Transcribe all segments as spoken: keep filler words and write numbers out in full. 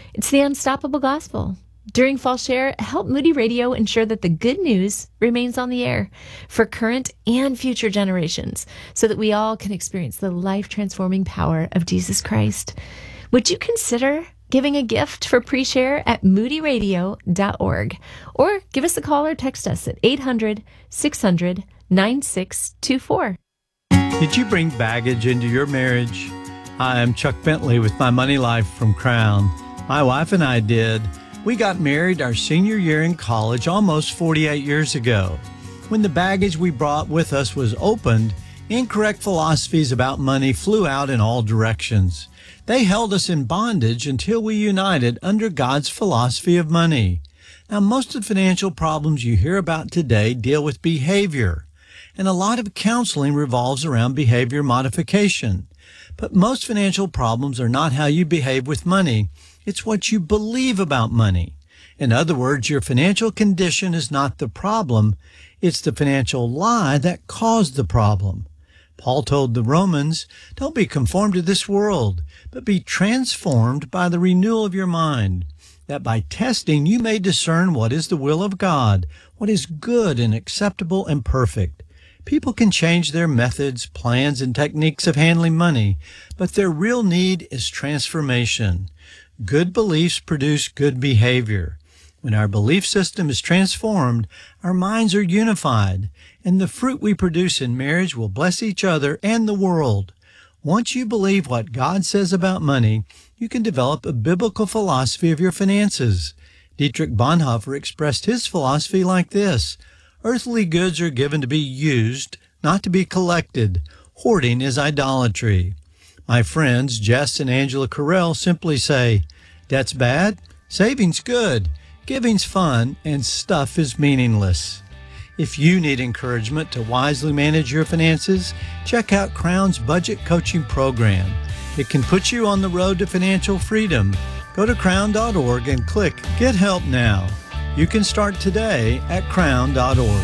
It's the unstoppable gospel. During Fall Share, help Moody Radio ensure that the good news remains on the air for current and future generations so that we all can experience the life-transforming power of Jesus Christ. Would you consider giving a gift for pre-share at moody radio dot org, or give us a call or text us at eight hundred, six hundred, nine six two four. Did you bring baggage into your marriage? Hi, I'm Chuck Bentley with My Money Life from Crown. My wife and I did. We got married our senior year in college almost forty-eight years ago. When the baggage we brought with us was opened, incorrect philosophies about money flew out in all directions. They held us in bondage until we united under God's philosophy of money. Now, most of the financial problems you hear about today deal with behavior, and a lot of counseling revolves around behavior modification. But most financial problems are not how you behave with money. It's what you believe about money. In other words, your financial condition is not the problem. It's the financial lie that caused the problem. Paul told the Romans, don't be conformed to this world, but be transformed by the renewal of your mind, that by testing you may discern what is the will of God, what is good and acceptable and perfect. People can change their methods, plans, and techniques of handling money, but their real need is transformation. Good beliefs produce good behavior. When our belief system is transformed, our minds are unified, and the fruit we produce in marriage will bless each other and the world. Once you believe what God says about money, you can develop a biblical philosophy of your finances. Dietrich Bonhoeffer expressed his philosophy like this: earthly goods are given to be used, not to be collected. Hoarding is idolatry. My friends, Jess and Angela Carell, simply say, debt's bad, saving's good, giving's fun, and stuff is meaningless. If you need encouragement to wisely manage your finances, check out Crown's Budget Coaching Program. It can put you on the road to financial freedom. Go to crown dot org and click Get Help Now. You can start today at crown dot org.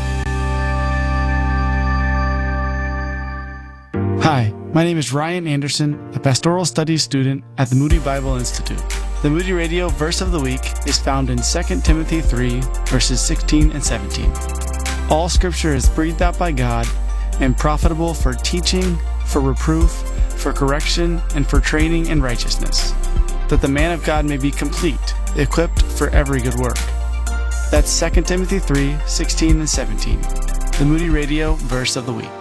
Hi, my name is Ryan Anderson, a pastoral studies student at the Moody Bible Institute. The Moody Radio Verse of the Week is found in Second Timothy three, verses sixteen and seventeen. All Scripture is breathed out by God and profitable for teaching, for reproof, for correction, and for training in righteousness, that the man of God may be complete, equipped for every good work. That's Second Timothy three, sixteen and seventeen. The Moody Radio Verse of the Week.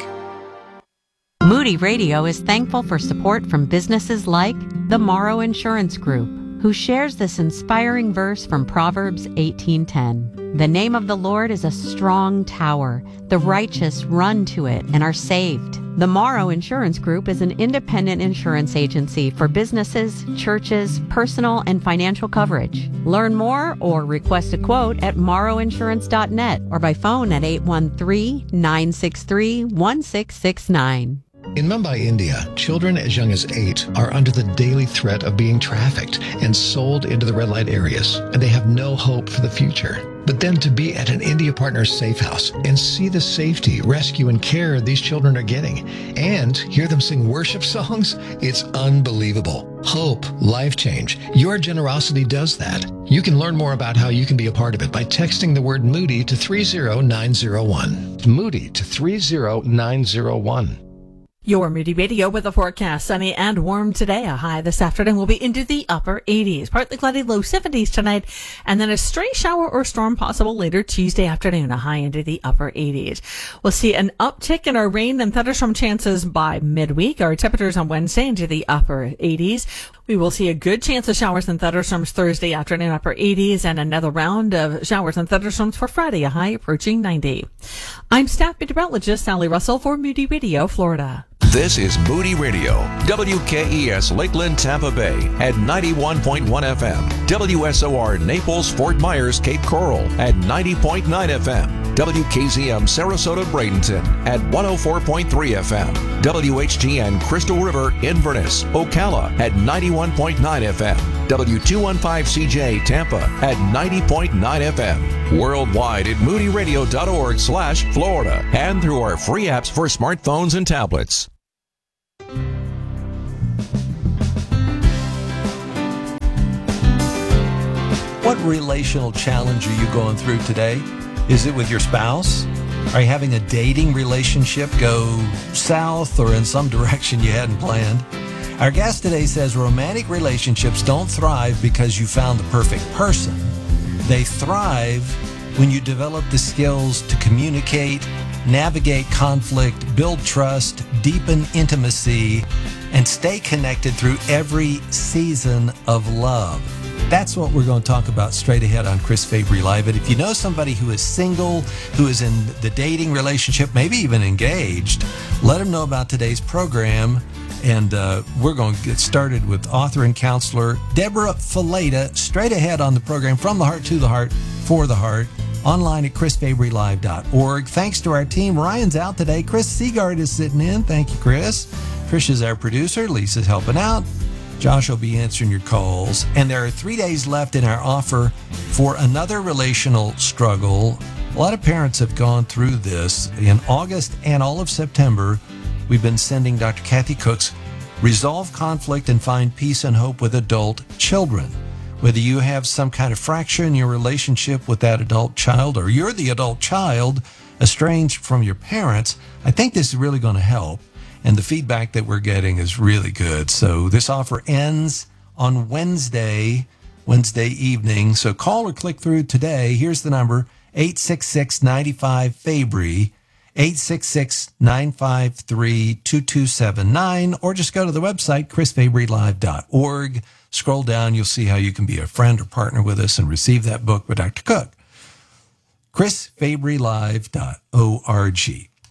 Moody Radio is thankful for support from businesses like the Morrow Insurance Group, who shares this inspiring verse from Proverbs eighteen ten. The name of the Lord is a strong tower. The righteous run to it and are saved. The Morrow Insurance Group is an independent insurance agency for businesses, churches, personal and financial coverage. Learn more or request a quote at morrow insurance dot net or by phone at eight one three, nine six three, one six six nine. In Mumbai, India, children as young as eight are under the daily threat of being trafficked and sold into the red light areas, and they have no hope for the future. But then to be at an India Partners safe house and see the safety, rescue, and care these children are getting, and hear them sing worship songs, it's unbelievable. Hope, life change. Your generosity does that. You can learn more about how you can be a part of it by texting the word Moody to three zero nine zero one. Moody to three zero nine zero one. Your Moody Radio with a forecast. Sunny and warm today. A high this afternoon will be into the upper eighties. Partly cloudy, low seventies tonight. And then a stray shower or storm possible later Tuesday afternoon. A high into the upper eighties. We'll see an uptick in our rain and thunderstorm chances by midweek. Our temperatures on Wednesday into the upper eighties. We will see a good chance of showers and thunderstorms Thursday afternoon, upper eighties, and another round of showers and thunderstorms for Friday, a high approaching ninety. I'm staff meteorologist Sally Russell for Moody Radio, Florida. This is Moody Radio, W K E S Lakeland, Tampa Bay at ninety-one point one F M, W S O R Naples, Fort Myers, Cape Coral at ninety point nine F M, W K Z M Sarasota, Bradenton at one oh four point three F M, W H G N Crystal River, Inverness, Ocala at ninety-one point nine F M, W two fifteen C J Tampa at ninety point nine F M, worldwide at moody radio dot org slash Florida, and through our free apps for smartphones and tablets. What relational challenge are you going through today? Is it with your spouse? Are you having a dating relationship go south or in some direction you hadn't planned? Our guest today says romantic relationships don't thrive because you found the perfect person. They thrive when you develop the skills to communicate, navigate conflict, build trust, deepen intimacy, and stay connected through every season of love. That's what we're going to talk about straight ahead on Chris Fabry Live. And if you know somebody who is single, who is in the dating relationship, maybe even engaged, let them know about today's program. And uh, we're going to get started with author and counselor Deborah Fileta straight ahead on the program, From the Heart to the Heart, for the Heart, online at chris fabry live dot org. Thanks to our team. Ryan's out today. Chris Seagard is sitting in. Thank you, Chris. Trish is our producer. Lisa's helping out. Josh will be answering your calls. And there are three days left in our offer for another relational struggle. A lot of parents have gone through this. In August and all of September, we've been sending Doctor Kathy Cook's Resolve Conflict and Find Peace and Hope with Adult Children. Whether you have some kind of fracture in your relationship with that adult child, or you're the adult child estranged from your parents, I think this is really going to help. And the feedback that we're getting is really good. So this offer ends on Wednesday, Wednesday evening. So call or click through today. Here's the number, eight six six, nine five, Fabry, eight six six, nine five three, two two seven nine, or just go to the website, chris fabry live dot org. Scroll down, you'll see how you can be a friend or partner with us and receive that book with Doctor Cook. chris fabry live dot org.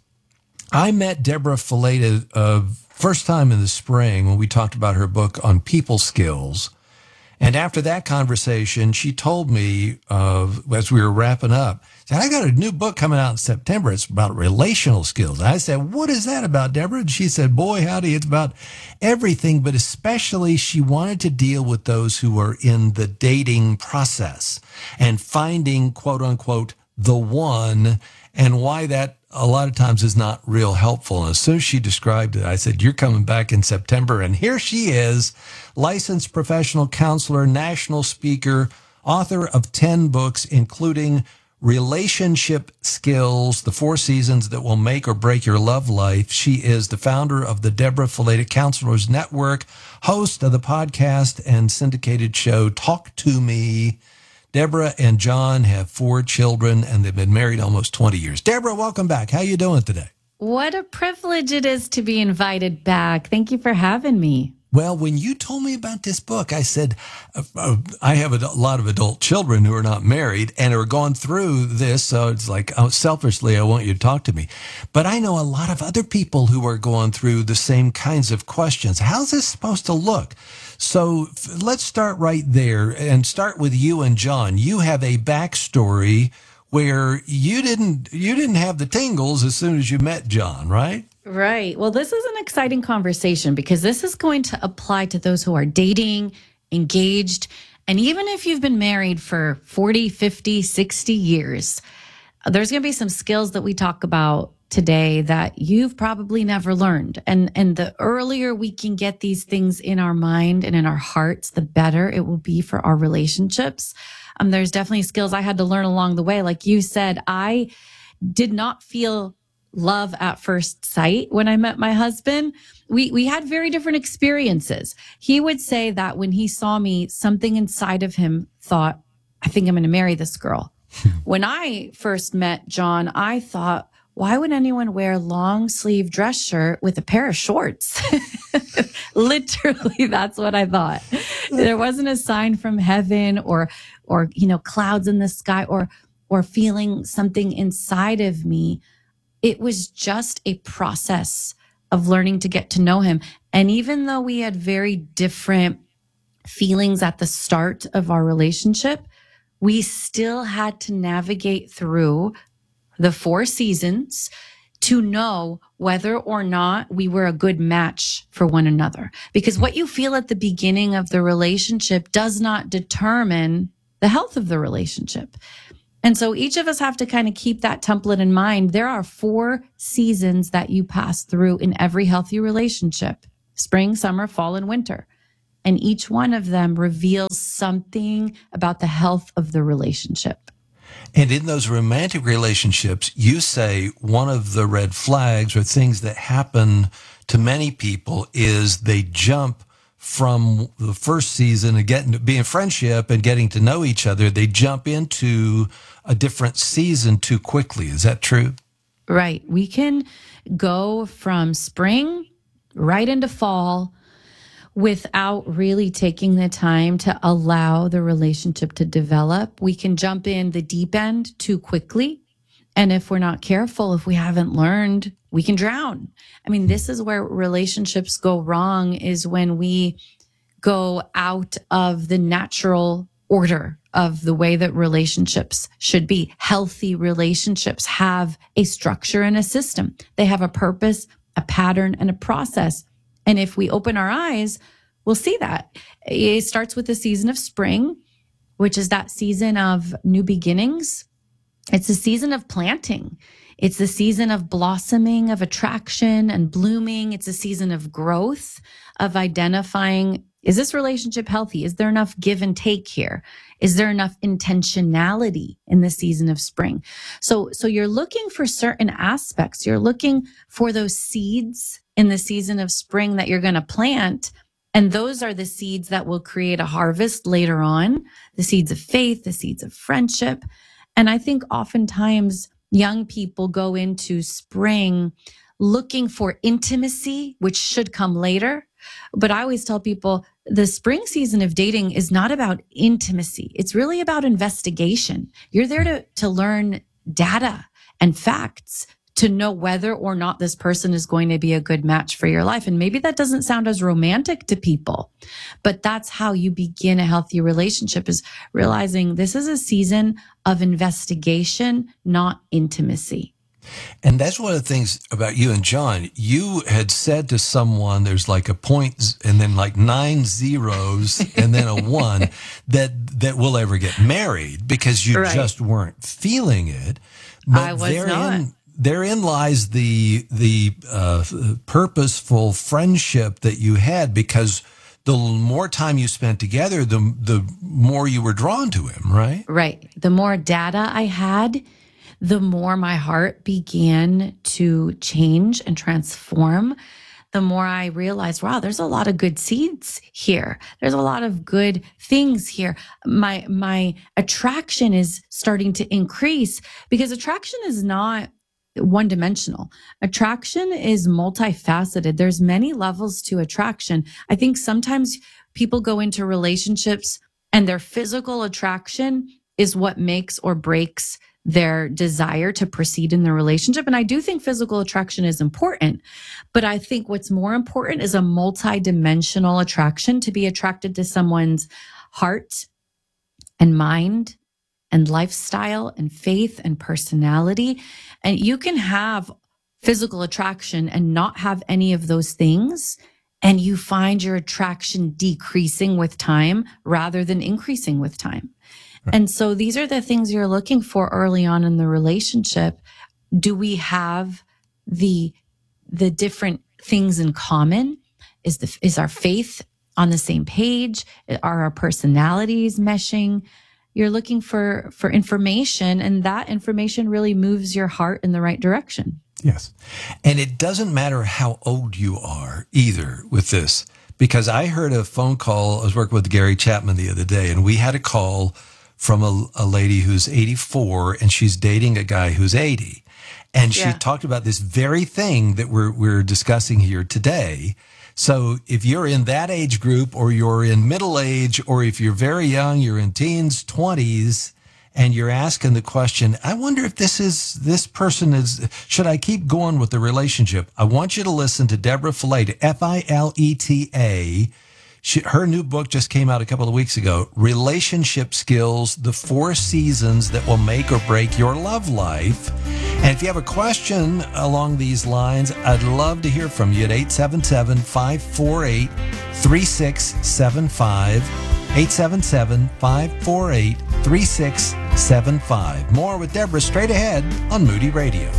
I met Deborah Fileta uh, first time in the spring when we talked about her book on people skills. And after that conversation, she told me, uh, as we were wrapping up, said, I got a new book coming out in September. It's about relational skills. I said, what is that about, Deborah? And she said, boy, howdy, it's about everything, but especially she wanted to deal with those who are in the dating process and finding, quote unquote, the one, and why that a lot of times is not real helpful. And as soon as she described it, I said, you're coming back in September. And here she is, licensed professional counselor, national speaker, author of ten books, including Relationship Skills, the four seasons that will make or break your love life. She is the founder of the Deborah Fileta Counselors Network, host of the podcast and syndicated show Talk to Me. Deborah and John have four children, and they've been married almost twenty years. Deborah, welcome back. How you doing today? What a privilege it is to be invited back. Thank you for having me. Well, when you told me about this book, I said, uh, uh, I have a lot of adult children who are not married and are going through this. So it's like, oh, selfishly, I want you to talk to me. But I know a lot of other people who are going through the same kinds of questions. How's this supposed to look? So f- let's start right there and start with you and John. You have a backstory where you didn't you didn't have the tingles as soon as you met John, right? Right. Well, this is an exciting conversation because this is going to apply to those who are dating, engaged, and even if you've been married for forty, fifty, sixty years, there's going to be some skills that we talk about today that you've probably never learned. And and the earlier we can get these things in our mind and in our hearts, the better it will be for our relationships. Um, there's definitely skills I had to learn along the way. Like you said, I did not feel love at first sight when I met my husband. We we had very different experiences. He would say that when he saw me, something inside of him thought, I think I'm going to marry this girl. When I first met John, I thought, why would anyone wear a long sleeve dress shirt with a pair of shorts? Literally, that's what I thought. There wasn't a sign from heaven or, or, you know, clouds in the sky or, or feeling something inside of me. It was just a process of learning to get to know him. And even though we had very different feelings at the start of our relationship, we still had to navigate through the four seasons to know whether or not we were a good match for one another. Because what you feel at the beginning of the relationship does not determine the health of the relationship. And so each of us have to kind of keep that template in mind. There are four seasons that you pass through in every healthy relationship: spring, summer, fall, and winter. And each one of them reveals something about the health of the relationship. And in those romantic relationships, you say one of the red flags or things that happen to many people is they jump from the first season and getting to be in friendship and getting to know each other. They jump into a different season too quickly. Is that true? Right. We can go from spring right into fall without really taking the time to allow the relationship to develop. We can jump in the deep end too quickly. And if we're not careful, if we haven't learned, we can drown. I mean, this is where relationships go wrong, is when we go out of the natural order of the way that relationships should be. Healthy relationships have a structure and a system. They have a purpose, a pattern, and a process. And if we open our eyes, we'll see that. It starts with the season of spring, which is that season of new beginnings. It's a season of planting. It's the season of blossoming, of attraction and blooming. It's a season of growth, of identifying, is this relationship healthy? Is there enough give and take here? Is there enough intentionality in the season of spring? So, so you're looking for certain aspects. You're looking for those seeds in the season of spring that you're going to plant. And those are the seeds that will create a harvest later on, the seeds of faith, the seeds of friendship. And I think oftentimes young people go into spring looking for intimacy, which should come later. But I always tell people the spring season of dating is not about intimacy. It's really about investigation. You're there to, to learn data and facts to know whether or not this person is going to be a good match for your life. And maybe that doesn't sound as romantic to people, but that's how you begin a healthy relationship, is realizing this is a season of investigation, not intimacy. And that's one of the things about you and John. You had said to someone, there's like a point and then like nine zeros and then a one that that will ever get married, because you right. just weren't feeling it. But I was therein, not. Therein lies the the uh, purposeful friendship that you had, because the more time you spent together, the the more you were drawn to him, right? Right. The more data I had, the more my heart began to change and transform. The more I realized, wow, there's a lot of good seeds here. There's a lot of good things here. My, my attraction is starting to increase, because attraction is not one dimensional. Attraction is multifaceted. There's many levels to attraction. I think sometimes people go into relationships and their physical attraction is what makes or breaks their desire to proceed in the relationship. And I do think physical attraction is important, but I think what's more important is a multi-dimensional attraction, to be attracted to someone's heart and mind and lifestyle and faith and personality. And you can have physical attraction and not have any of those things, and you find your attraction decreasing with time rather than increasing with time. And so these are the things you're looking for early on in the relationship. Do we have the the different things in common? Is the is our faith on the same page? Are our personalities meshing? You're looking for for information, and that information really moves your heart in the right direction. Yes. And it doesn't matter how old you are either with this, because I heard a phone call. I was working with Gary Chapman the other day, and we had a call from a, a lady who's eighty-four, and she's dating a guy who's eighty. And she yeah. talked about this very thing that we're we're discussing here today. So if you're in that age group, or you're in middle age, or if you're very young, you're in teens, twenties, and you're asking the question, I wonder if this is, this person is, should I keep going with the relationship? I want you to listen to Deborah Fileta, F I L E T A. She, her new book just came out a couple of weeks ago, Relationship Skills, the Four Seasons That Will Make or Break Your Love Life. And if you have a question along these lines, I'd love to hear from you at eight seven seven, five four eight, three six seven five, eight seven seven, five four eight, three six seven five. More with Deborah straight ahead on Moody Radio.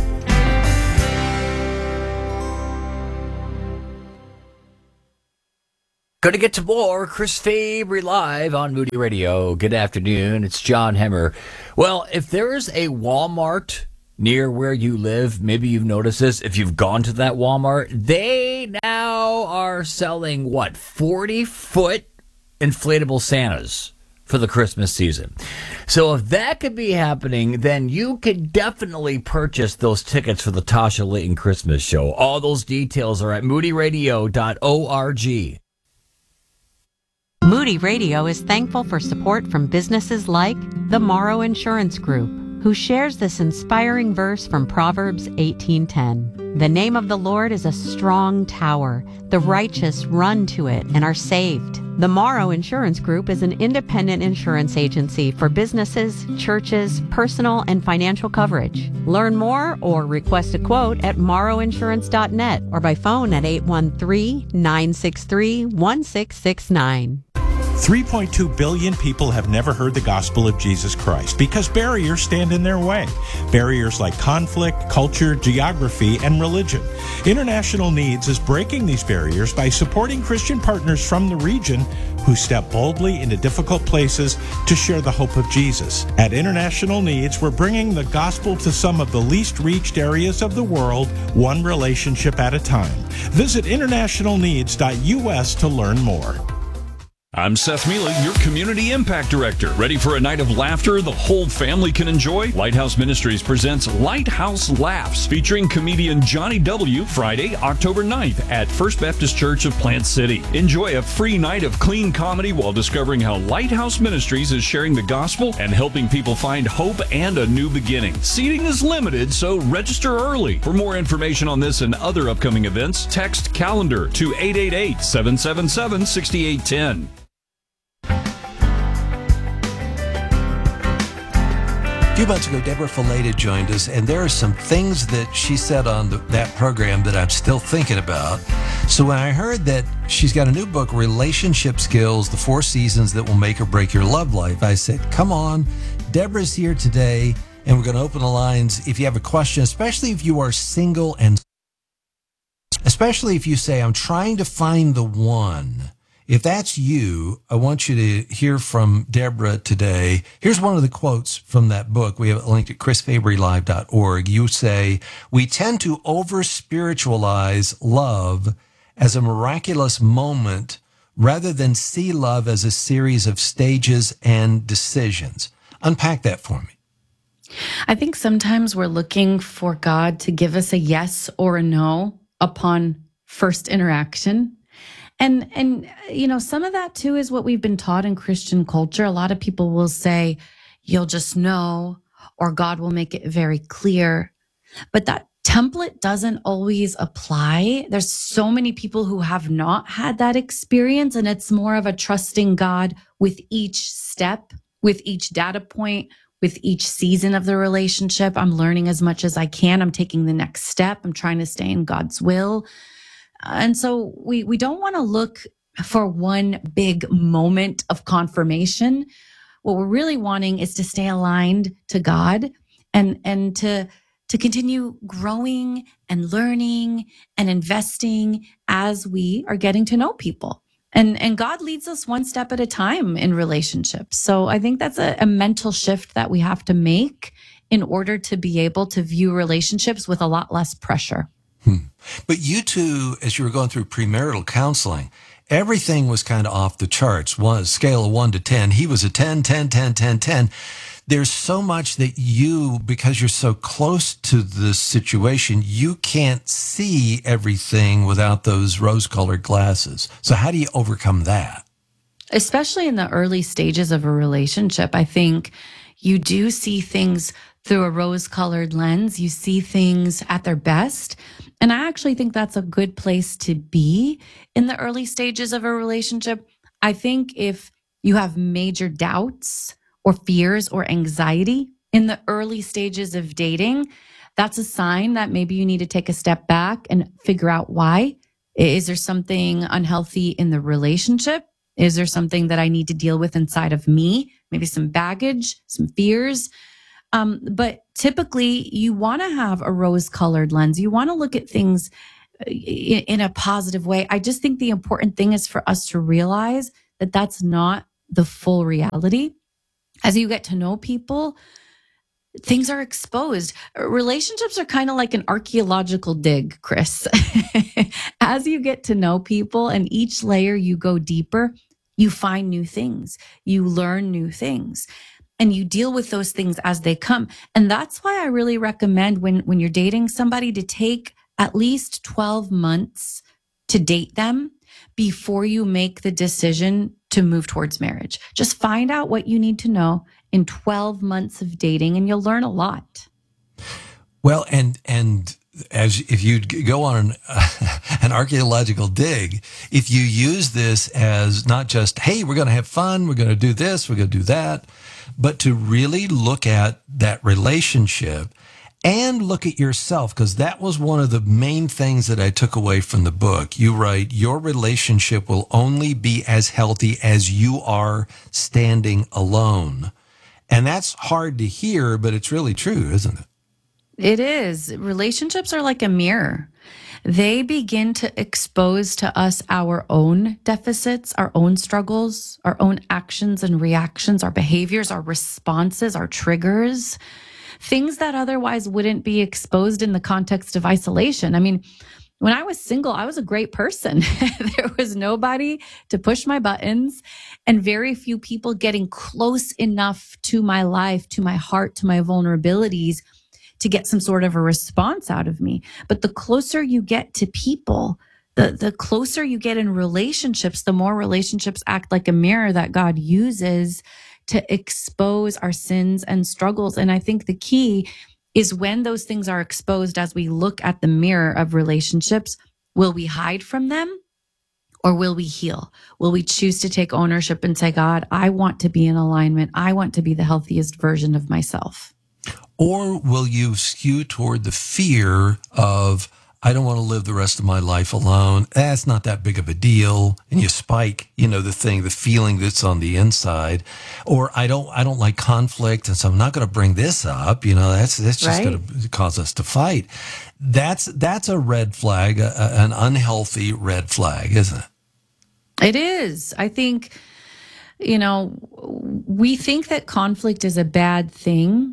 Gonna get to more Chris Fabry live on Moody Radio. Good afternoon. It's John Hemmer. Well, if there is a Walmart near where you live, maybe you've noticed this. If you've gone to that Walmart, they now are selling, what, forty-foot inflatable Santas for the Christmas season. So if that could be happening, then you could definitely purchase those tickets for the Tasha Layton Christmas show. All those details are at moody radio dot org. Moody Radio is thankful for support from businesses like the Morrow Insurance Group, who shares this inspiring verse from Proverbs eighteen ten. The name of the Lord is a strong tower. The righteous run to it and are saved. The Morrow Insurance Group is an independent insurance agency for businesses, churches, personal, and financial coverage. Learn more or request a quote at morrow insurance dot net or by phone at eight one three, nine six three, one six six nine. three point two billion people have never heard the gospel of Jesus Christ because barriers stand in their way. Barriers like conflict, culture, geography, and religion. International Needs is breaking these barriers by supporting Christian partners from the region who step boldly into difficult places to share the hope of Jesus. At International Needs, we're bringing the gospel to some of the least reached areas of the world, one relationship at a time. Visit international needs dot U S to learn more. I'm Seth Mealy, your Community Impact Director. Ready for a night of laughter the whole family can enjoy? Lighthouse Ministries presents Lighthouse Laughs, featuring comedian Johnny W. Friday, October ninth at First Baptist Church of Plant City. Enjoy a free night of clean comedy while discovering how Lighthouse Ministries is sharing the gospel and helping people find hope and a new beginning. Seating is limited, so register early. For more information on this and other upcoming events, text CALENDAR to eight eight eight, seven seven seven, six eight one zero. A few months ago, Deborah Fileta joined us, and there are some things that she said on the, that program that I'm still thinking about. So when I heard that she's got a new book, Relationship Skills, The Four Seasons That Will Make or Break Your Love Life, I said, come on, Deborah's here today, and we're going to open the lines if you have a question, especially if you are single, and especially if you say, I'm trying to find the one. If that's you, I want you to hear from Deborah today. Here's one of the quotes from that book. We have it linked at chris fabry live dot org. You say, we tend to over-spiritualize love as a miraculous moment rather than see love as a series of stages and decisions. Unpack that for me. I think sometimes we're looking for God to give us a yes or a no upon first interaction. And, and you know, some of that, too, is what we've been taught in Christian culture. A lot of people will say, you'll just know, or God will make it very clear. But that template doesn't always apply. There's so many people who have not had that experience, and it's more of a trusting God with each step, with each data point, with each season of the relationship. I'm learning as much as I can. I'm taking the next step. I'm trying to stay in God's will. And so we, we don't want to look for one big moment of confirmation. What we're really wanting is to stay aligned to God and, and to, to continue growing and learning and investing as we are getting to know people. And, and God leads us one step at a time in relationships. So I think that's a, a mental shift that we have to make in order to be able to view relationships with a lot less pressure. Hmm. But you two, as you were going through premarital counseling, everything was kind of off the charts. One scale of one to ten. He was a ten, ten, ten, ten, ten. There's so much that you, because you're so close to the situation, you can't see everything without those rose-colored glasses. So how do you overcome that? Especially in the early stages of a relationship, I think you do see things through a rose-colored lens. You see things at their best. And I actually think that's a good place to be in the early stages of a relationship. I think if you have major doubts or fears or anxiety in the early stages of dating, that's a sign that maybe you need to take a step back and figure out why. Is there something unhealthy in the relationship? Is there something that I need to deal with inside of me? Maybe some baggage, some fears. Um, but typically you want to have a rose-colored lens. You want to look at things in, in a positive way. I just think the important thing is for us to realize that that's not the full reality. As you get to know people, things are exposed. Relationships are kind of like an archaeological dig, Chris. As you get to know people and each layer you go deeper, you find new things, you learn new things, and you deal with those things as they come. And that's why I really recommend when, when you're dating somebody to take at least twelve months to date them before you make the decision to move towards marriage. Just find out what you need to know in twelve months of dating, and you'll learn a lot. Well, and and as if you go on an, uh, an archaeological dig, if you use this as not just, hey, we're going to have fun, we're going to do this, we're going to do that, but to really look at that relationship and look at yourself, because that was one of the main things that I took away from the book. You write, your relationship will only be as healthy as you are standing alone. And that's hard to hear, but it's really true, isn't it? It is. Relationships are like a mirror. They begin to expose to us our own deficits, our own struggles, our own actions and reactions, our behaviors, our responses, our triggers, things that otherwise wouldn't be exposed in the context of isolation. I mean, when I was single, I was a great person. There was nobody to push my buttons and very few people getting close enough to my life, to my heart, to my vulnerabilities to get some sort of a response out of me. But the closer you get to people, the, the closer you get in relationships, the more relationships act like a mirror that God uses to expose our sins and struggles. And I think the key is when those things are exposed, as we look at the mirror of relationships, will we hide from them or will we heal? Will we choose to take ownership and say, God, I want to be in alignment. I want to be the healthiest version of myself. Or will you skew toward the fear of, I don't want to live the rest of my life alone. That's not that big of a deal. And you spike, you know, the thing, the feeling that's on the inside. Or I don't, I don't like conflict. And so I'm not going to bring this up. You know, that's, that's just right. going to cause us to fight. That's, that's a red flag, a, an unhealthy red flag, isn't it? It is. I think, you know, we think that conflict is a bad thing.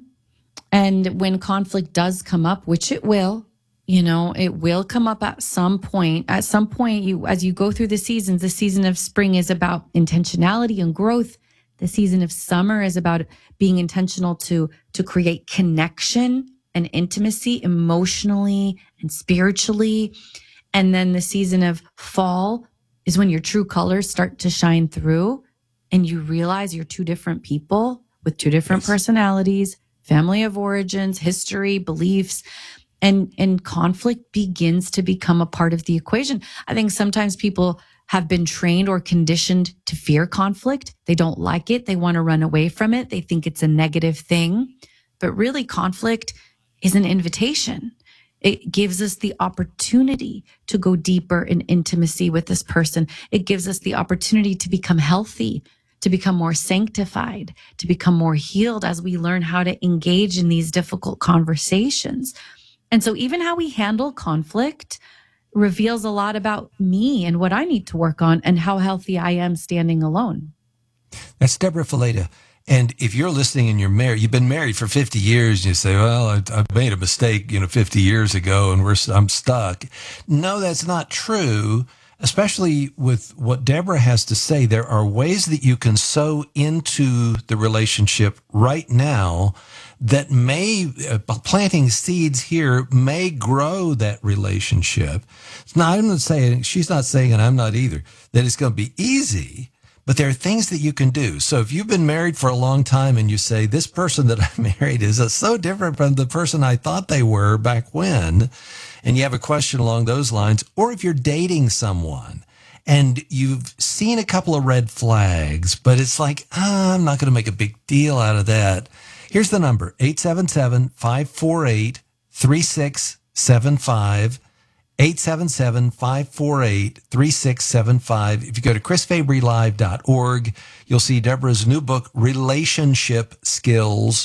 And when conflict does come up, which it will, you know, it will come up at some point. At some point, you, as you go through the seasons, the season of spring is about intentionality and growth. The season of summer is about being intentional to, to create connection and intimacy emotionally and spiritually. And then the season of fall is when your true colors start to shine through and you realize you're two different people with two different yes. personalities, family of origins, history, beliefs, and, and conflict begins to become a part of the equation. I think sometimes people have been trained or conditioned to fear conflict. They don't like it. They want to run away from it. They think it's a negative thing. But really, conflict is an invitation. It gives us the opportunity to go deeper in intimacy with this person. It gives us the opportunity to become healthy, to become more sanctified, to become more healed as we learn how to engage in these difficult conversations. And so even how we handle conflict reveals a lot about me and what I need to work on and how healthy I am standing alone. That's Deborah Fileta. And if you're listening and you're married, you've been married for fifty years, and you say, well, I, I made a mistake, you know, fifty years ago and we're, I'm stuck. No, that's not true. Especially with what Deborah has to say, there are ways that you can sow into the relationship right now that may, uh, planting seeds here may grow that relationship. Now, I'm not saying, she's not saying, and I'm not either, that it's going to be easy, but there are things that you can do. So if you've been married for a long time and you say, this person that I married is so different from the person I thought they were back when, and you have a question along those lines, or if you're dating someone and you've seen a couple of red flags, but it's like, ah, I'm not going to make a big deal out of that. Here's the number, eight seven seven, five four eight, three six seven five, eight seven seven, five four eight, three six seven five. If you go to chris fabry live dot org, you'll see Deborah's new book, Relationship Skills,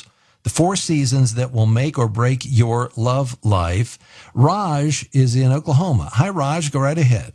the four seasons that will make or break your love life. Raj is in Oklahoma. Hi, Raj. Go right ahead.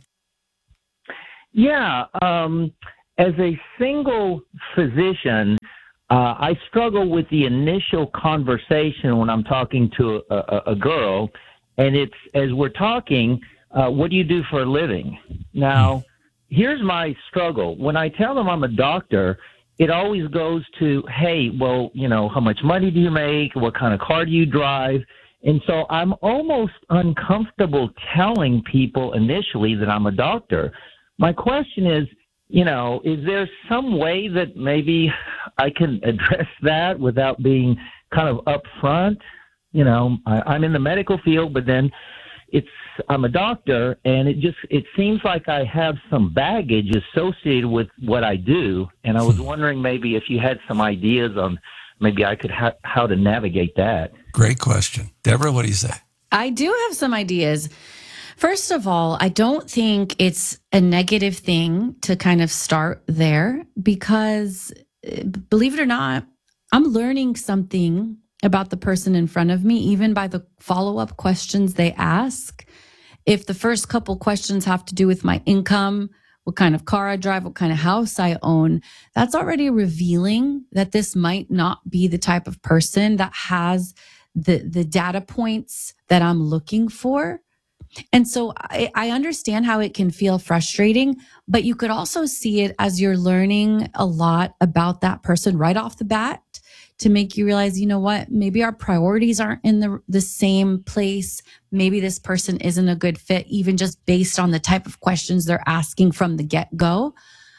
Yeah. Um, as a single physician, uh, I struggle with the initial conversation when I'm talking to a, a, a girl, and it's as we're talking, uh, what do you do for a living? Now, here's my struggle. When I tell them I'm a doctor, it always goes to, hey, well, you know, how much money do you make? What kind of car do you drive? And so I'm almost uncomfortable telling people initially that I'm a doctor. My question is, you know, is there some way that maybe I can address that without being kind of upfront? You know, I, I'm in the medical field, but then it's I'm a doctor, and it just it seems like I have some baggage associated with what I do, and I was wondering maybe if you had some ideas on maybe I could ha- how to navigate that. Great question. Deborah, what do you say? I do have some ideas. First of all, I don't think it's a negative thing to kind of start there because, believe it or not, I'm learning something about the person in front of me, even by the follow-up questions they ask. If the first couple questions have to do with my income, what kind of car I drive, what kind of house I own, that's already revealing that this might not be the type of person that has the, the data points that I'm looking for. And so I, I understand how it can feel frustrating, but you could also see it as you're learning a lot about that person right off the bat to make you realize, you know what, maybe our priorities aren't in the, the same place. Maybe this person isn't a good fit, even just based on the type of questions they're asking from the get-go.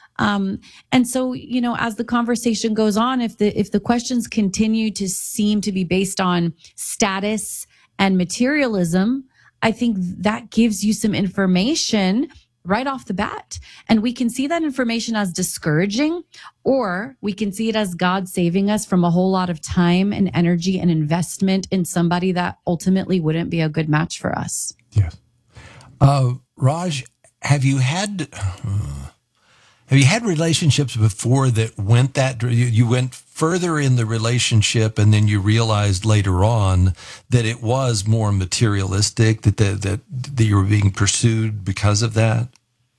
Um, and so, you know, as the conversation goes on, if the if the questions continue to seem to be based on status and materialism, I think that gives you some information right off the bat. And we can see that information as discouraging, or we can see it as God saving us from a whole lot of time and energy and investment in somebody that ultimately wouldn't be a good match for us. Yes. Uh, Raj, have you had... Uh, Have you had relationships before that went that, you went further in the relationship and then you realized later on that it was more materialistic, that the, that, that you were being pursued because of that?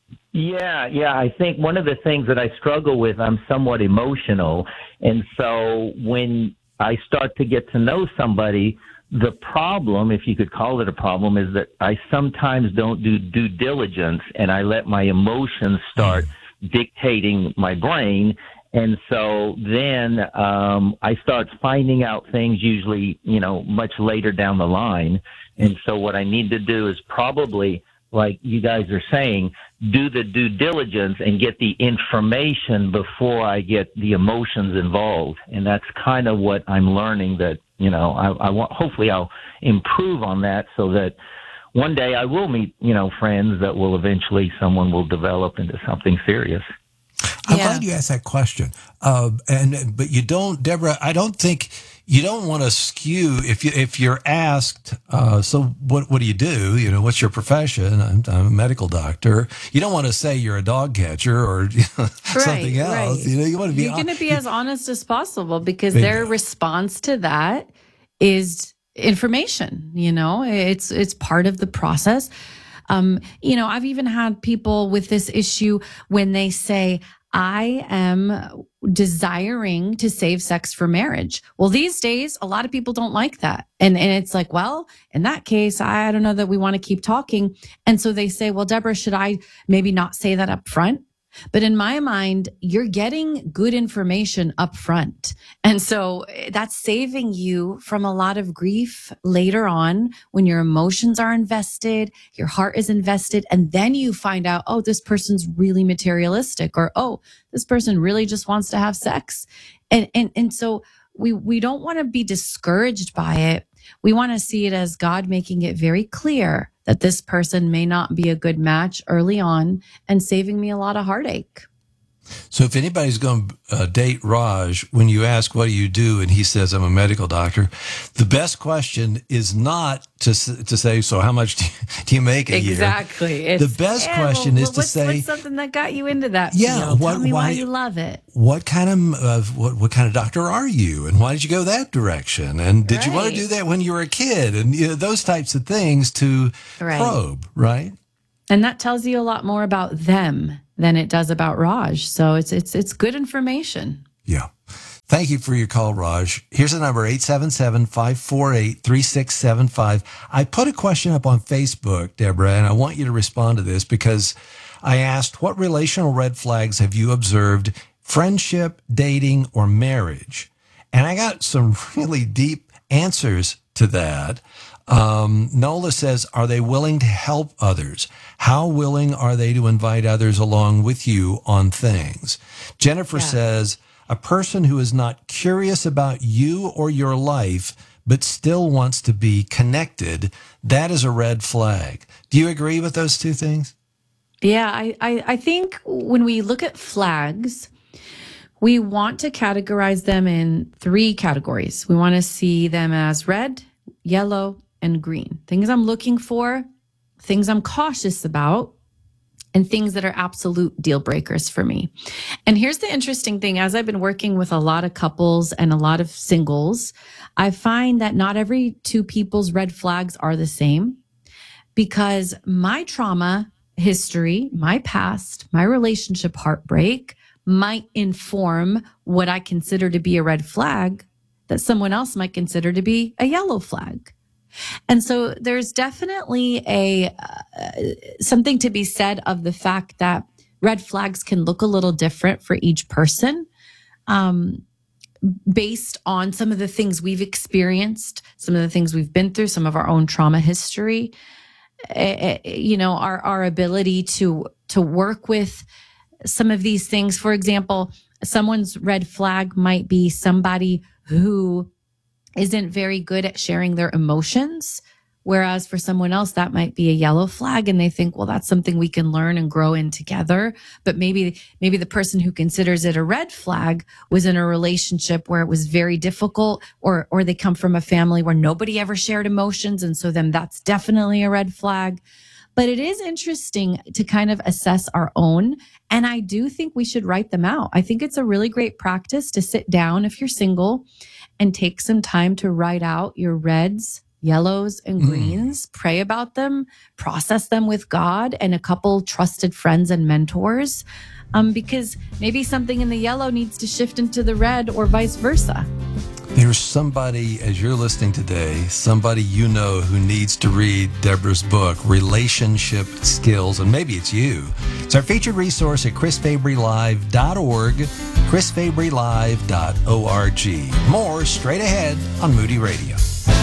Yeah, yeah. I think one of the things that I struggle with, I'm somewhat emotional. And so when I start to get to know somebody, the problem, if you could call it a problem, is that I sometimes don't do due diligence and I let my emotions start dictating my brain. And so then um, I start finding out things usually, you know, much later down the line. And so what I need to do is probably, like you guys are saying, do the due diligence and get the information before I get the emotions involved. And that's kind of what I'm learning that, you know, I, I want, hopefully I'll improve on that so that one day I will meet, you know, friends that will eventually someone will develop into something serious. I'm Yeah. glad you asked that question. Uh, and but you don't, Deborah. I don't think you don't want to skew if you if you're asked. Uh, so what what do you do? You know, what's your profession? I'm, I'm a medical doctor. You don't want to say you're a dog catcher or you know, something else. Right. You know, you want to be. You're going to be as honest as possible because Bingo. their response to that is information. You know, it's it's part of the process. Um, you know, I've even had people with this issue when they say, I am desiring to save sex for marriage. Well, these days, a lot of people don't like that. And, and it's like, well, in that case, I don't know that we want to keep talking. And so they say, well, Deborah, should I maybe not say that up front? But in my mind, you're getting good information up front. And so that's saving you from a lot of grief later on when your emotions are invested, your heart is invested, and then you find out, oh, this person's really materialistic, or, oh, this person really just wants to have sex. And, and, and so we, we don't want to be discouraged by it. We want to see it as God making it very clear that this person may not be a good match early on and saving me a lot of heartache. So if anybody's going to uh, date Raj, when you ask, what do you do? And he says, I'm a medical doctor. The best question is not to to say, so how much do you, do you make a exactly. year? It's, the best yeah, question well, is to what's, say, what's something that got you into that yeah, field? what, Tell me why, why you love it. What kind of uh, what what kind of doctor are you, and why did you go that direction? And did right. you want to do that when you were a kid? And you know, those types of things to right. probe, right? And that tells you a lot more about them than it does about Raj. So it's it's it's good information. Yeah. Thank you for your call, Raj. Here's the number, eight seven seven, five four eight, three six seven five. I put a question up on Facebook, Deborah, and I want you to respond to this because I asked, what relational red flags have you observed, friendship, dating, or marriage? And I got some really deep answers to that. Um, Nola says, are they willing to help others? How willing are they to invite others along with you on things? Jennifer yeah. says, a person who is not curious about you or your life, but still wants to be connected, that is a red flag. Do you agree with those two things? Yeah, I, I, I think when we look at flags, we want to categorize them in three categories. We want to see them as red, yellow, and green. Things I'm looking for, things I'm cautious about, and things that are absolute deal breakers for me. And here's the interesting thing. As I've been working with a lot of couples and a lot of singles, I find that not every two people's red flags are the same, because my trauma history, my past, my relationship heartbreak might inform what I consider to be a red flag that someone else might consider to be a yellow flag. And so there's definitely a uh, something to be said of the fact that red flags can look a little different for each person, um, based on some of the things we've experienced, some of the things we've been through, some of our own trauma history. Uh, you know, our our ability to to work with some of these things. For example, someone's red flag might be somebody who isn't very good at sharing their emotions, whereas for someone else that might be a yellow flag, and they think, well, that's something we can learn and grow in together. But maybe maybe the person who considers it a red flag was in a relationship where it was very difficult, or or they come from a family where nobody ever shared emotions, and so then that's definitely a red flag. But it is interesting to kind of assess our own, and I do think we should write them out. I think it's a really great practice to sit down if you're single and take some time to write out your reds, yellows, and greens, mm. pray about them, process them with God and a couple trusted friends and mentors, um, because maybe something in the yellow needs to shift into the red or vice versa. There's somebody, as you're listening today, somebody you know who needs to read Deborah's book, Relationship Skills, and maybe it's you. It's our featured resource at chris fabry live dot org, chris fabry live dot org. More straight ahead on Moody Radio.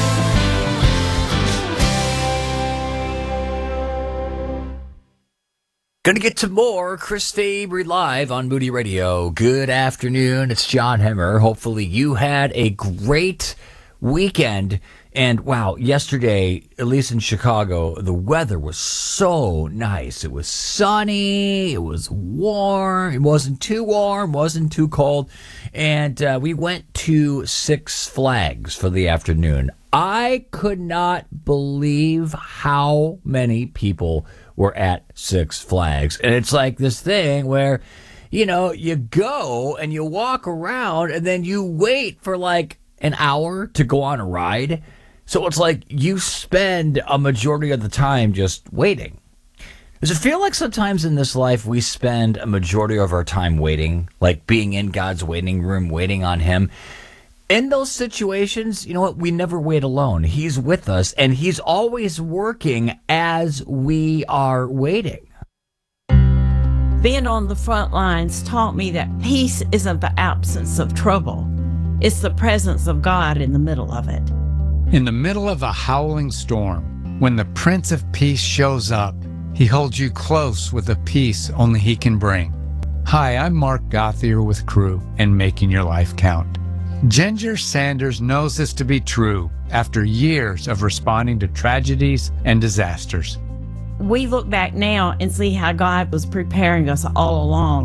Gonna get to more Chris Fabry Live on Moody Radio. Good afternoon. It's John Hemmer. Hopefully you had a great weekend. And wow, yesterday, at least in Chicago, the weather was so nice. It was sunny. It was warm. It wasn't too warm. Wasn't too cold. And uh, we went to Six Flags for the afternoon. I could not believe how many people were at Six Flags. And it's like this thing where, you know, you go and you walk around and then you wait for like an hour to go on a ride. So it's like you spend a majority of the time just waiting. Does it feel like sometimes in this life we spend a majority of our time waiting, like being in God's waiting room, waiting on Him? In those situations, you know what? We never wait alone. He's with us, and He's always working as we are waiting. Being on the front lines taught me that peace isn't the absence of trouble. It's the presence of God in the middle of it. In the middle of a howling storm, when the Prince of Peace shows up, He holds you close with a peace only He can bring. Hi, I'm Mark Gothier with Crew and Making Your Life Count. Ginger Sanders knows this to be true after years of responding to tragedies and disasters. We look back now and see how God was preparing us all along.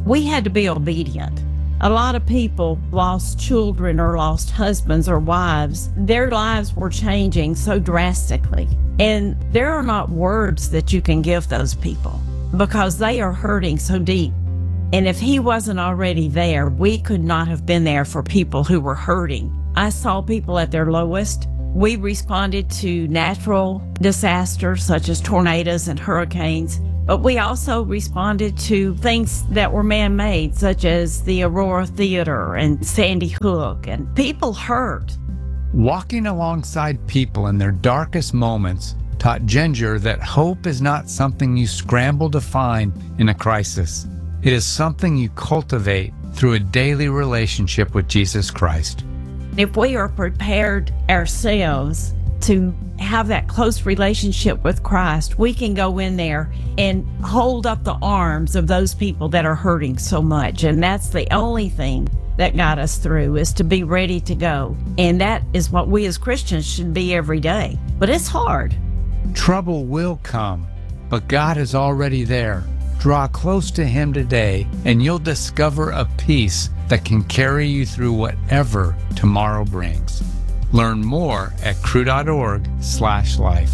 we had to be obedient. A lot of people lost children or lost husbands or wives. Their lives were changing so drastically. And there are not words that you can give those people because they are hurting so deep. And if he wasn't already there, we could not have been there for people who were hurting. I saw people at their lowest. We responded to natural disasters such as tornadoes and hurricanes, but we also responded to things that were man-made, such as the Aurora Theater and Sandy Hook, and people hurt. Walking alongside people in their darkest moments taught Ginger that hope is not something you scramble to find in a crisis. It is something you cultivate through a daily relationship with Jesus Christ. If we are prepared ourselves to have that close relationship with Christ, we can go in there and hold up the arms of those people that are hurting so much. And that's the only thing that got us through, is to be ready to go. And that is what we as Christians should be every day. But it's hard. Trouble will come, but God is already there. Draw close to Him today, and you'll discover a peace that can carry you through whatever tomorrow brings. Learn more at cru.org slash life.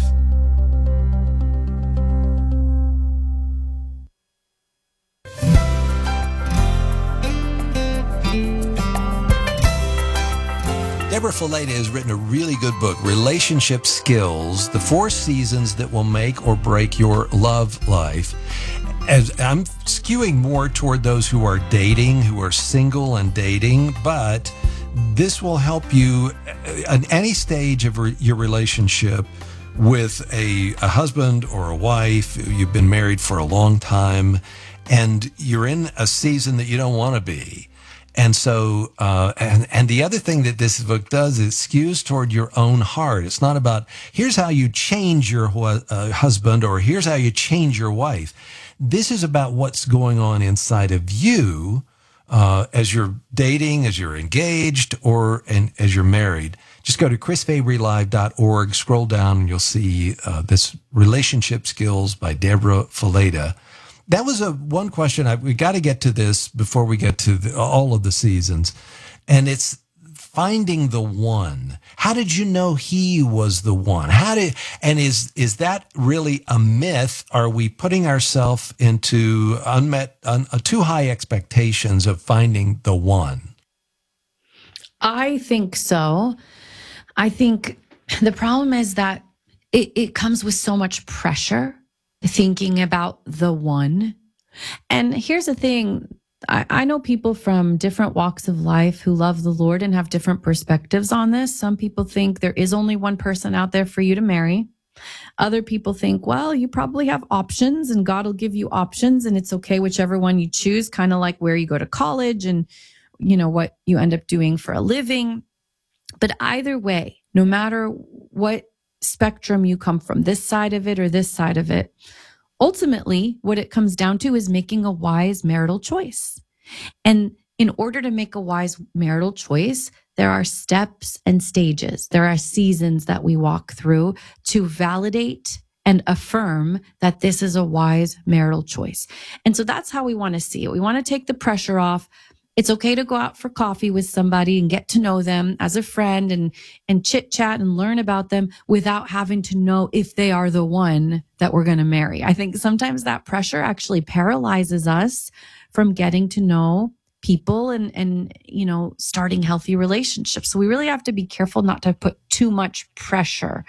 Deborah Fileta has written a really good book, Relationship Skills, the four seasons that will make or break your love life. As I'm skewing more toward those who are dating, who are single and dating, but this will help you at any stage of re- your relationship with a, a husband or a wife. You've been married for a long time, and you're in a season that you don't want to be. And so, uh, and, and the other thing that this book does is skews toward your own heart. It's not about, here's how you change your uh, husband, or here's how you change your wife. This is about what's going on inside of you uh, as you're dating, as you're engaged, or and as you're married. Just go to chris fabry live dot org, scroll down, and you'll see uh, this Relationship Skills by Deborah Fileta. That was a one question. I, we got to get to this before we get to the, all of the seasons. And it's finding the one. How did you know he was the one? How did, and is, is that really a myth? Are we putting ourselves into unmet, un, uh, too high expectations of finding the one? I think so. I think the problem is that it, it comes with so much pressure, thinking about the one. And here's the thing. I, I know people from different walks of life who love the Lord and have different perspectives on this. Some people think there is only one person out there for you to marry. Other people think, well, you probably have options and God will give you options and it's okay whichever one you choose, kind of like where you go to college and, you know, what you end up doing for a living. But either way, no matter what spectrum you come from, this side of it or this side of it, ultimately what it comes down to is making a wise marital choice. And in order to make a wise marital choice, there are steps and stages. There are seasons that we walk through to validate and affirm that this is a wise marital choice. And so that's how we want to see it. We want to take the pressure off. It's okay to go out for coffee with somebody and get to know them as a friend and, and chit chat and learn about them without having to know if they are the one that we're going to marry. I think sometimes that pressure actually paralyzes us from getting to know people and, and, you know, starting healthy relationships. So we really have to be careful not to put too much pressure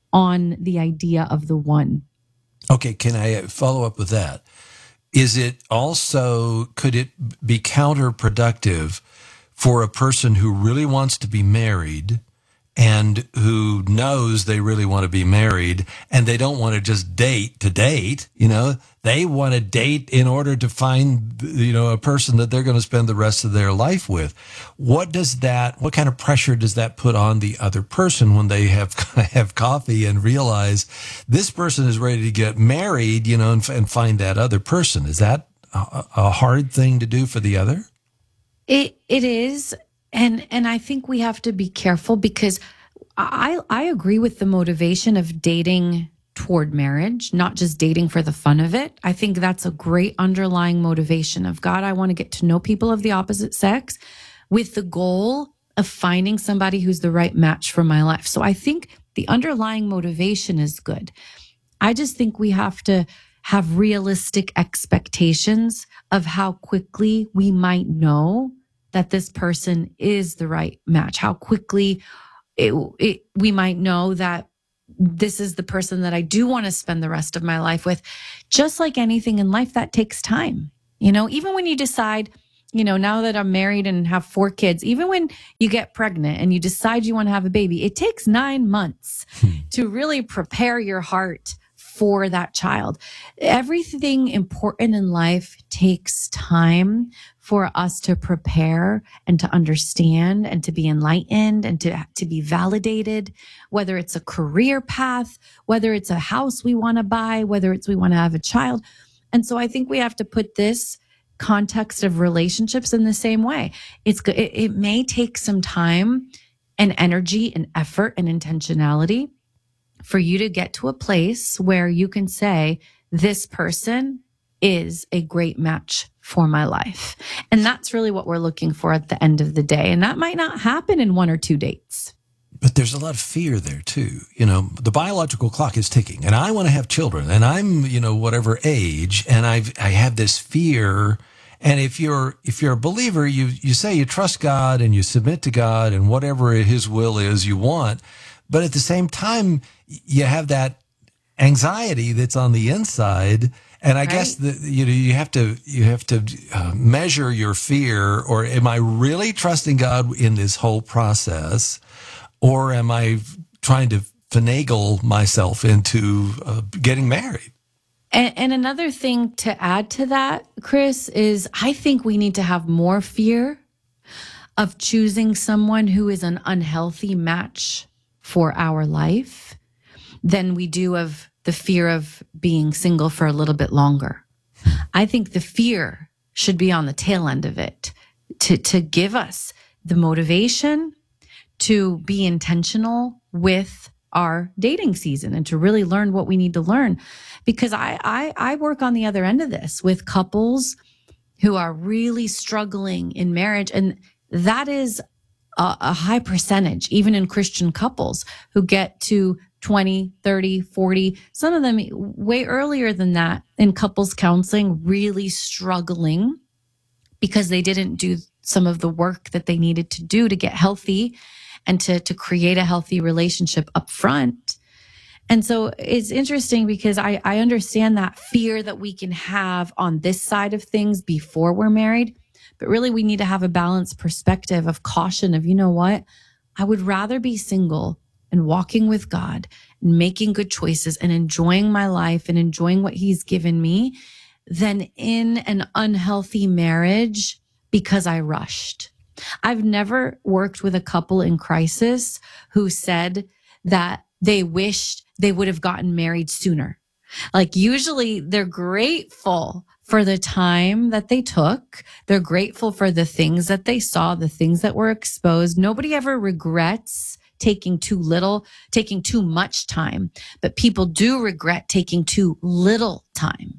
on the idea of the one. Okay. Can I follow up with that? Is it also, could it be counterproductive for a person who really wants to be married and who knows they really want to be married and they don't want to just date to date, you know, they want to date in order to find, you know, a person that they're going to spend the rest of their life with. What does that, what kind of pressure does that put on the other person when they have, have coffee and realize this person is ready to get married, you know, and, and find that other person? Is that a, a hard thing to do for the other? It, it is. And and I think we have to be careful because I I agree with the motivation of dating toward marriage, not just dating for the fun of it. I think that's a great underlying motivation of God. I want to get to know people of the opposite sex with the goal of finding somebody who's the right match for my life. So I think the underlying motivation is good. I just think we have to have realistic expectations of how quickly we might know that this person is the right match, how quickly it, it, we might know that this is the person that I do want to spend the rest of my life with. Just like anything in life, that takes time. You know, even when you decide, you know, now that I'm married and have four kids, even when you get pregnant and you decide you want to have a baby, it takes nine months to really prepare your heart for that child. Everything important in life takes time for us to prepare and to understand and to be enlightened and to, to be validated, whether it's a career path, whether it's a house we want to buy, whether it's we want to have a child. And so I think we have to put this context of relationships in the same way. It's it, it may take some time and energy and effort and intentionality for you to get to a place where you can say, this person is a great match for my life. And that's really what we're looking for at the end of the day. And that might not happen in one or two dates. But there's a lot of fear there too. You know, the biological clock is ticking and I want to have children and I'm, you know, whatever age, and I've, I have this fear. And if you're, if you're a believer, you, you say you trust God and you submit to God and whatever his will is you want. But at the same time, you have that anxiety that's on the inside. And I right. guess that, you know, you have to, you have to uh, measure your fear, or am I really trusting God in this whole process? Or am I trying to finagle myself into uh, getting married? And, and another thing to add to that, Chris, is I think we need to have more fear of choosing someone who is an unhealthy match for our life than we do of the fear of being single for a little bit longer. I think the fear should be on the tail end of it to, to give us the motivation to be intentional with our dating season and to really learn what we need to learn. Because I, I, I work on the other end of this with couples who are really struggling in marriage. And that is a, a high percentage, even in Christian couples who get to twenty, thirty, forty, some of them way earlier than that in couples counseling, really struggling because they didn't do some of the work that they needed to do to get healthy and to, to create a healthy relationship up front. And so it's interesting because I, I understand that fear that we can have on this side of things before we're married, but really we need to have a balanced perspective of caution of, you know what, I would rather be single and walking with God and making good choices and enjoying my life and enjoying what he's given me than in an unhealthy marriage because I rushed. I've never worked with a couple in crisis who said that they wished they would have gotten married sooner. Like usually they're grateful for the time that they took. They're grateful for the things that they saw, the things that were exposed. Nobody ever regrets taking too little, taking too much time, but people do regret taking too little time.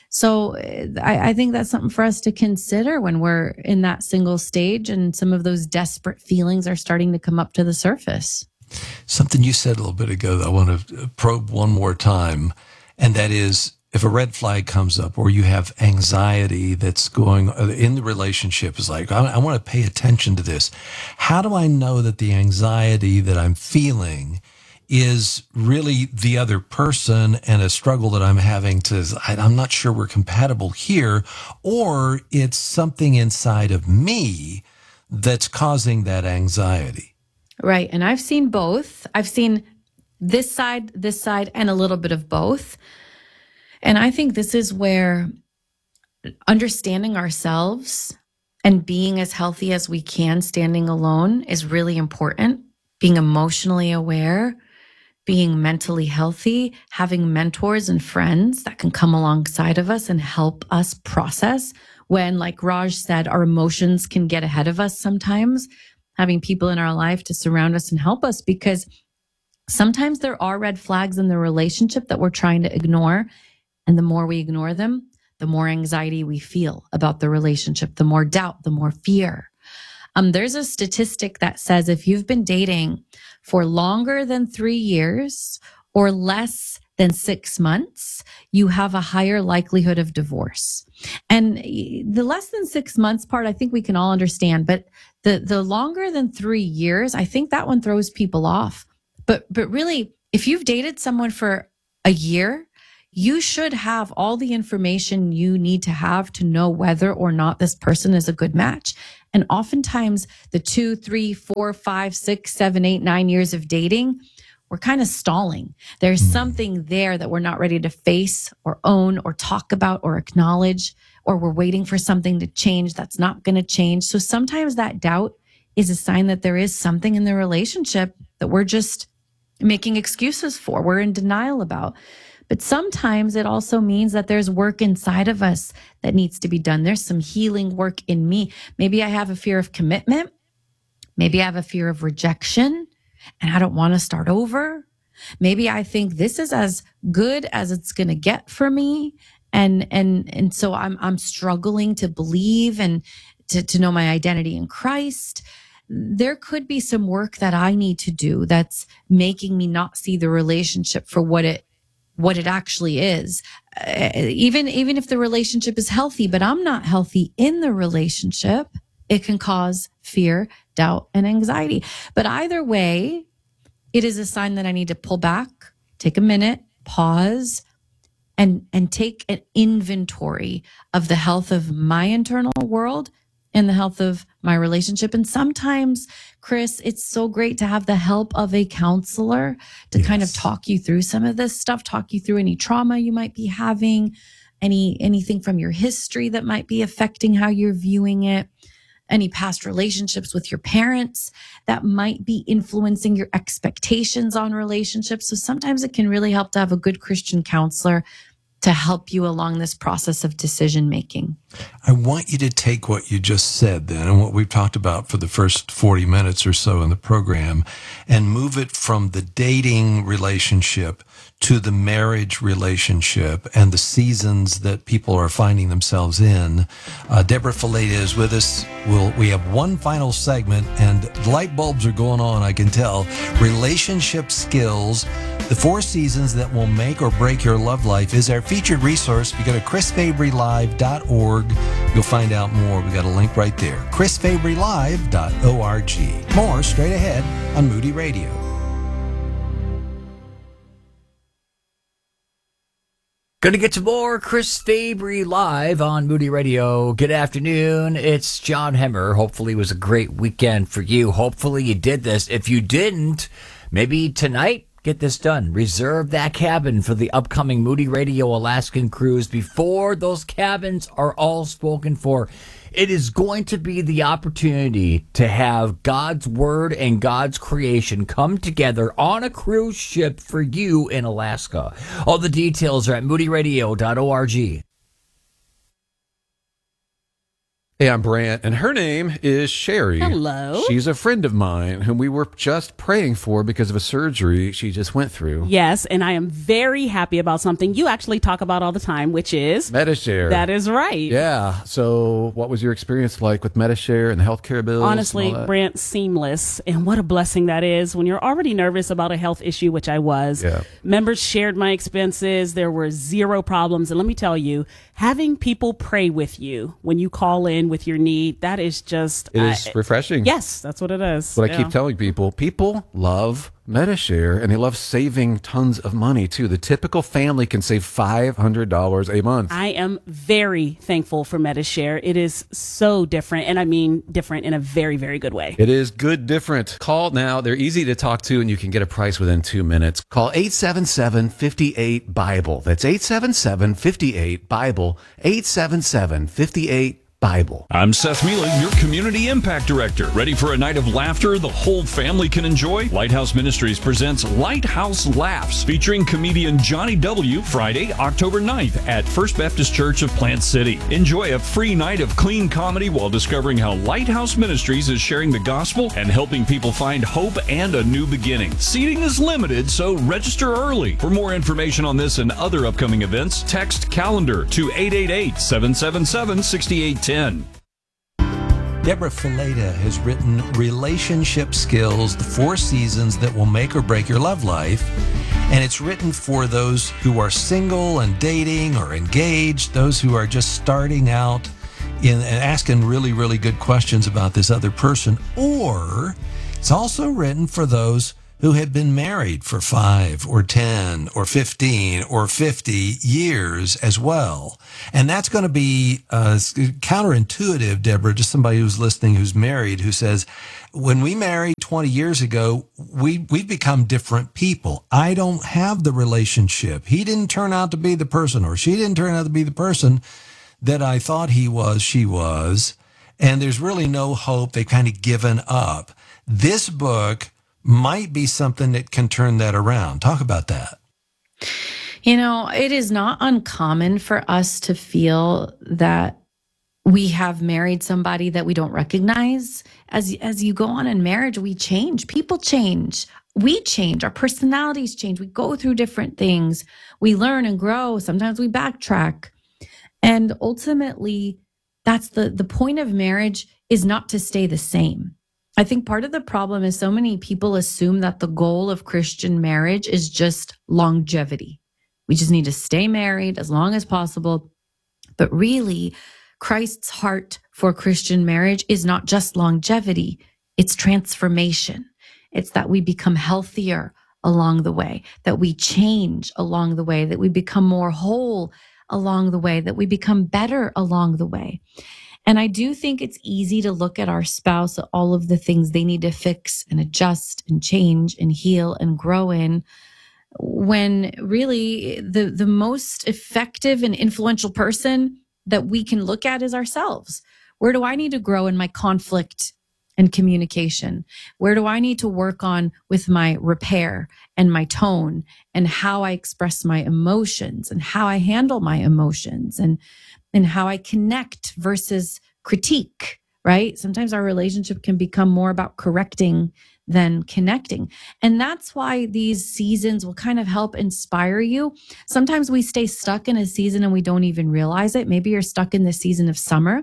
So I, I think that's something for us to consider when we're in that single stage and some of those desperate feelings are starting to come up to the surface. Something you said a little bit ago that I want to probe one more time, and that is if a red flag comes up or you have anxiety that's going in the relationship, is like, I, I want to pay attention to this. How do I know that the anxiety that I'm feeling is really the other person and a struggle that I'm having to, I, I'm not sure we're compatible here, or it's something inside of me that's causing that anxiety? Right. And I've seen both. I've seen this side, this side, and a little bit of both. And I think this is where understanding ourselves and being as healthy as we can standing alone is really important. Being emotionally aware, being mentally healthy, having mentors and friends that can come alongside of us and help us process when, like Raj said, our emotions can get ahead of us sometimes. Having people in our life to surround us and help us, because Sometimes there are red flags in the relationship that we're trying to ignore. And the more we ignore them, the more anxiety we feel about the relationship, the more doubt, the more fear. Um, there's a statistic that says if you've been dating for longer than three years or less than six months, you have a higher likelihood of divorce. And the less than six months part, I think we can all understand, but the, the longer than three years, I think that one throws people off. But, but really, if you've dated someone for a year, you should have all the information you need to have to know whether or not this person is a good match. And oftentimes the two, three, four, five, six, seven, eight, nine years of dating, we're kind of stalling. There's something there that we're not ready to face or own or talk about or acknowledge, or we're waiting for something to change that's not going to change. So sometimes that doubt is a sign that there is something in the relationship that we're just making excuses for, we're in denial about. But sometimes it also means that there's work inside of us that needs to be done. There's some healing work in me. Maybe I have a fear of commitment. Maybe I have a fear of rejection and I don't want to start over. Maybe I think this is as good as it's going to get for me. And, and, and so I'm, I'm struggling to believe and to, to know my identity in Christ. There could be some work that I need to do that's making me not see the relationship for what it what it actually is. Uh, even, even if the relationship is healthy, but I'm not healthy in the relationship, it can cause fear, doubt, and anxiety. But either way, it is a sign that I need to pull back, take a minute, pause, and, and take an inventory of the health of my internal world and the health of my relationship. And sometimes, Chris, it's so great to have the help of a counselor to yes. kind of talk you through some of this stuff, talk you through any trauma you might be having, any anything from your history that might be affecting how you're viewing it, any past relationships with your parents that might be influencing your expectations on relationships. So sometimes it can really help to have a good Christian counselor to help you along this process of decision making. I want you to take what you just said then and what we've talked about for the first forty minutes or so in the program and move it from the dating relationship to the marriage relationship and the seasons that people are finding themselves in. Uh, Deborah Fileta is with us. We'll, we have one final segment, and light bulbs are going on, I can tell. Relationship skills, the four seasons that will make or break your love life is our featured resource. If you go to chris fabry live dot org, you'll find out more. We got a link right there, chris fabry live dot org. More straight ahead on Moody Radio. Gonna get to more Chris Fabry Live on Moody Radio. Good afternoon. It's John Hemmer. Hopefully it was a great weekend for you. Hopefully you did this. If you didn't, maybe tonight, get this done. Reserve that cabin for the upcoming Moody Radio Alaskan cruise before those cabins are all spoken for. It is going to be the opportunity to have God's word and God's creation come together on a cruise ship for you in Alaska. All the details are at moody radio dot org. Hey, I'm Brant, and her name is Sherry. Hello. She's a friend of mine whom we were just praying for because of a surgery she just went through. Yes, and I am very happy about something you actually talk about all the time, which is Medi-Share. That is right. Yeah. So what was your experience like with Medi-Share and the healthcare bills? Honestly, Brant, seamless. And what a blessing that is when you're already nervous about a health issue, which I was. Yeah. Members shared my expenses. There were zero problems. And let me tell you, having people pray with you when you call in with your need, that is just... It is uh, refreshing. Yes, that's what it is. What yeah. I keep telling people, people love Medi-Share, and they love saving tons of money, too. The typical family can save five hundred dollars a month. I am very thankful for Medi-Share. It is so different, and I mean different in a very, very good way. It is good different. Call now. They're easy to talk to, and you can get a price within two minutes. Call eight seven seven, five eight, BIBLE. That's eight seven seven, five eight, BIBLE, eight seven seven, five eight, Bible. I'm Seth Mealy, your Community Impact Director. Ready for a night of laughter the whole family can enjoy? Lighthouse Ministries presents Lighthouse Laughs, featuring comedian Johnny W. Friday, October ninth at First Baptist Church of Plant City. Enjoy a free night of clean comedy while discovering how Lighthouse Ministries is sharing the gospel and helping people find hope and a new beginning. Seating is limited, so register early. For more information on this and other upcoming events, text calendar to eight eight eight, seven seven seven, six eight one zero. Deborah Fileta has written Relationship Skills, the Four Seasons That Will Make or Break Your Love Life. And it's written for those who are single and dating or engaged, those who are just starting out in, and asking really, really good questions about this other person. Or it's also written for those who have been married for five or ten or fifteen or fifty years as well. And that's going to be uh, counterintuitive, Deborah, to somebody who's listening who's married, who says, when we married twenty years ago, we, we've become different people. I don't have the relationship. He didn't turn out to be the person, or she didn't turn out to be the person that I thought he was, she was. And there's really no hope. They've kind of given up. This book might be something that can turn that around. Talk about that. You know, it is not uncommon for us to feel that we have married somebody that we don't recognize. As, as you go on in marriage, we change. People change. We change. Our personalities change. We go through different things. We learn and grow. Sometimes we backtrack. And ultimately, that's the, the point of marriage is not to stay the same. I think part of the problem is so many people assume that the goal of Christian marriage is just longevity. We just need to stay married as long as possible. But really, Christ's heart for Christian marriage is not just longevity, it's transformation. It's that we become healthier along the way, that we change along the way, that we become more whole along the way, that we become better along the way. And I do think it's easy to look at our spouse, all of the things they need to fix and adjust and change and heal and grow in, when really the, the most effective and influential person that we can look at is ourselves. Where do I need to grow in my conflict and communication? Where do I need to work on with my repair and my tone and how I express my emotions and how I handle my emotions and and how I connect versus critique, right? Sometimes our relationship can become more about correcting than connecting. And that's why these seasons will kind of help inspire you. Sometimes we stay stuck in a season and we don't even realize it. Maybe you're stuck in the season of summer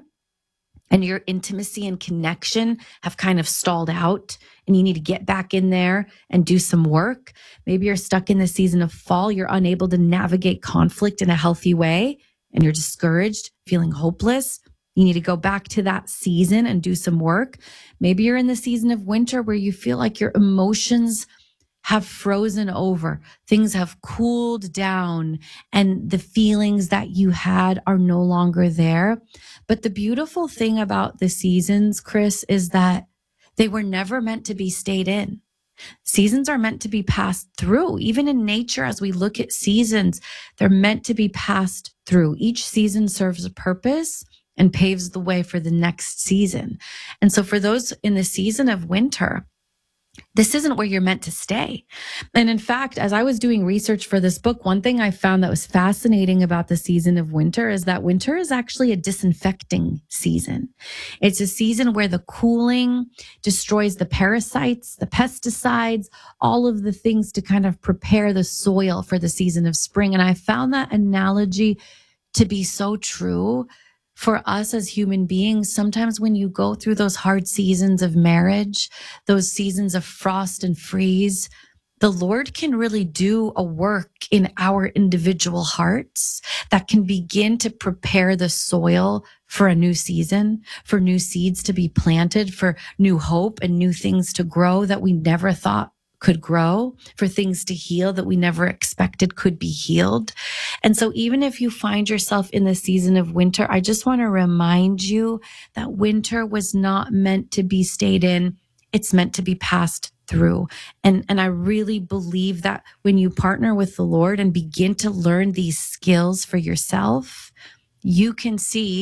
and your intimacy and connection have kind of stalled out and you need to get back in there and do some work. Maybe you're stuck in the season of fall. You're unable to navigate conflict in a healthy way and you're discouraged, feeling hopeless. You need to go back to that season and do some work. Maybe you're in the season of winter where you feel like your emotions have frozen over. Things have cooled down and the feelings that you had are no longer there. But the beautiful thing about the seasons, Chris, is that they were never meant to be stayed in. Seasons are meant to be passed through. Even in nature, as we look at seasons, they're meant to be passed through. Each season serves a purpose and paves the way for the next season. And so for those in the season of winter, this isn't where you're meant to stay. And in fact, as I was doing research for this book, one thing I found that was fascinating about the season of winter is that winter is actually a disinfecting season. It's a season where the cooling destroys the parasites, the pesticides, all of the things to kind of prepare the soil for the season of spring. And I found that analogy to be so true for us as human beings. Sometimes when you go through those hard seasons of marriage, those seasons of frost and freeze, the Lord can really do a work in our individual hearts that can begin to prepare the soil for a new season, for new seeds to be planted, for new hope and new things to grow that we never thought could grow, for things to heal that we never expected could be healed. And so even if you find yourself in the season of winter, I just want to remind you that winter was not meant to be stayed in. It's meant to be passed through. And, and I really believe that when you partner with the Lord and begin to learn these skills for yourself, you can see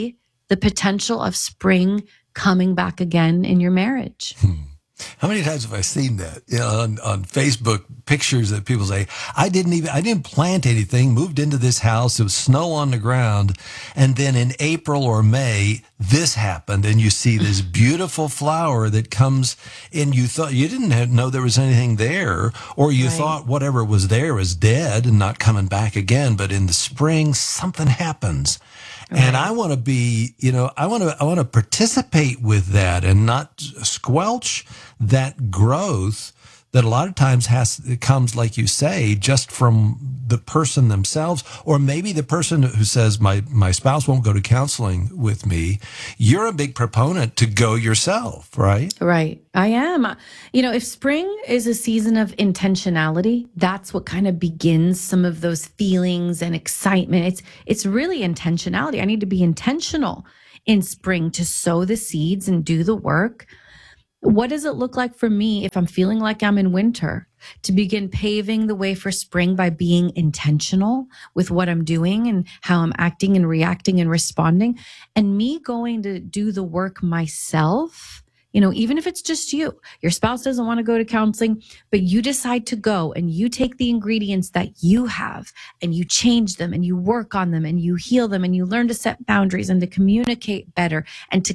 the potential of spring coming back again in your marriage. How many times have I seen that, you know, on, on Facebook, pictures that people say, I didn't even, I didn't plant anything, moved into this house, it was snow on the ground. And then in April or May, this happened. And you see this beautiful flower that comes in. You thought, you didn't have, know there was anything there, or you Right. thought whatever was there was dead and not coming back again. But in the spring, something happens. And I want to be, you know, I want to, I want to participate with that and not squelch that growth that a lot of times has, it comes, like you say, just from the person themselves, or maybe the person who says, my, my spouse won't go to counseling with me. You're a big proponent to go yourself, right? Right. I am. You know, if spring is a season of intentionality, that's what kind of begins some of those feelings and excitement. It's, it's really intentionality. I need to be intentional in spring to sow the seeds and do the work. What does it look like for me if I'm feeling like I'm in winter? To begin paving the way for spring by being intentional with what I'm doing and how I'm acting and reacting and responding, and me going to do the work myself. You know, even if it's just you, your spouse doesn't want to go to counseling, but you decide to go and you take the ingredients that you have and you change them and you work on them and you heal them and you learn to set boundaries and to communicate better and to